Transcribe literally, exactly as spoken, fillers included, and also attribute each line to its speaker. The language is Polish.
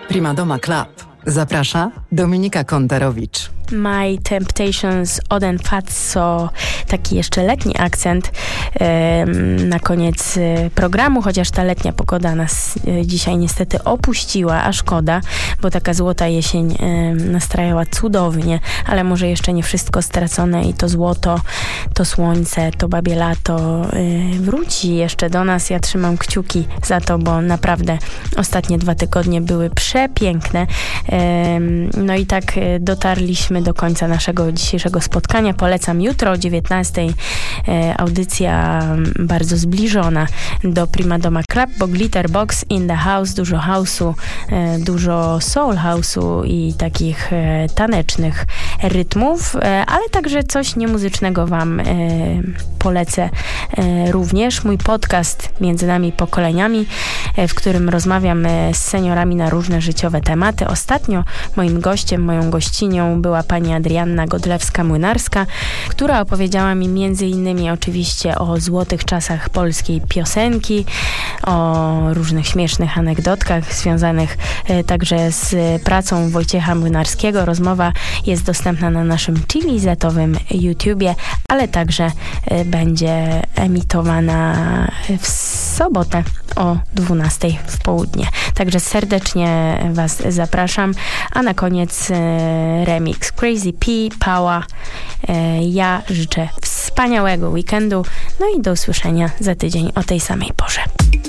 Speaker 1: Prima Doma Club. Zaprasza Dominika Kontarowicz.
Speaker 2: My Temptations, Oden Fatso, taki jeszcze letni akcent e, na koniec e, programu, chociaż ta letnia pogoda nas e, dzisiaj niestety opuściła, a szkoda, bo taka złota jesień e, nastrajała cudownie, ale może jeszcze nie wszystko stracone i to złoto, to słońce, to babie lato e, wróci jeszcze do nas. Ja trzymam kciuki za to, bo naprawdę ostatnie dwa tygodnie były przepiękne. E, no i tak e, dotarliśmy do końca naszego dzisiejszego spotkania. Polecam jutro o dziewiętnastej e, audycja bardzo zbliżona do Prima Doma Club, bo Glitterbox in the House, dużo house'u, e, dużo soul house'u i takich e, tanecznych rytmów, e, ale także coś niemuzycznego wam e, polecę e, również. Mój podcast Między nami pokoleniami, e, w którym rozmawiam e, z seniorami na różne życiowe tematy. Ostatnio moim gościem, moją gościnią była pani Adrianna Godlewska-Młynarska, która opowiedziała mi między innymi oczywiście o złotych czasach polskiej piosenki, o różnych śmiesznych anegdotkach związanych e, także z pracą Wojciecha Młynarskiego. Rozmowa jest dostępna na naszym chilizetowym YouTubie, ale także e, będzie emitowana w sobotę o dwunastej w południe. Także serdecznie was zapraszam. A na koniec e, remix Crazy P, Power. E, ja życzę wspaniałego weekendu, no i do usłyszenia za tydzień o tej samej porze.